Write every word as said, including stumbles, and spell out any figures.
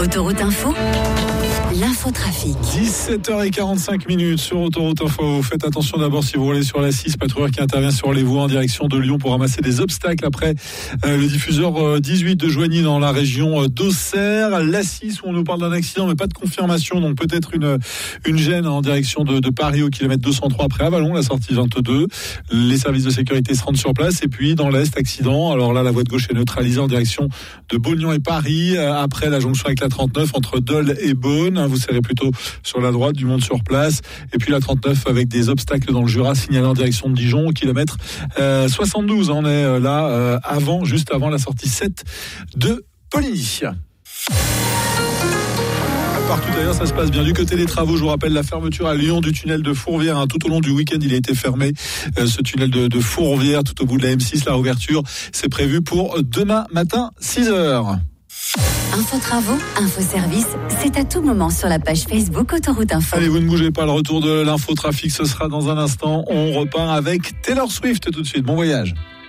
Autoroute Info, l'infotrafic. dix-sept heures quarante-cinq minutes sur Autoroute Info. Faites attention d'abord si vous roulez sur la six, patrouilleur qui intervient sur les voies en direction de Lyon pour ramasser des obstacles après euh, le diffuseur euh, dix-huit de Joigny dans la région euh, d'Auxerre. La six où on nous parle d'un accident mais pas de confirmation, donc peut-être une, une gêne en direction de, de Paris au kilomètre deux cent trois après Avallon, la sortie vingt-deux. Les services de sécurité se rendent sur place et puis dans l'Est, accident. Alors là, la voie de gauche est neutralisée en direction de Beaune-Lyon et Paris euh, après la jonction avec la trente-neuf entre Dole et Beaune. Vous serez plutôt sur la droite, du monde sur place. Et puis la trente-neuf avec des obstacles dans le Jura, signalé en direction de Dijon, au kilomètre euh, soixante-douze. On est là euh, avant, juste avant la sortie sept de Poligny. Partout d'ailleurs, ça se passe bien. Du côté des travaux, je vous rappelle la fermeture à Lyon du tunnel de Fourvière. Hein. Tout au long du week-end, il a été fermé. Euh, ce tunnel de, de Fourvière, tout au bout de la M six, la réouverture, c'est prévu pour demain matin, six heures. Info travaux, info service, c'est à tout moment sur la page Facebook Autoroute Info. Allez, vous ne bougez pas, le retour de l'infotrafic, ce sera dans un instant. On repart avec Taylor Swift tout de suite. Bon voyage.